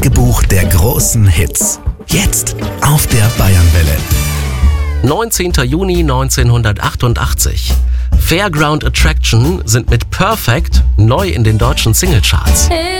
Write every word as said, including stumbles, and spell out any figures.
Tagebuch der großen Hits. Jetzt auf der Bayernwelle. neunzehnter Juni neunzehnhundertachtundachtzig. Fairground Attraction sind mit Perfect neu in den deutschen Singlecharts.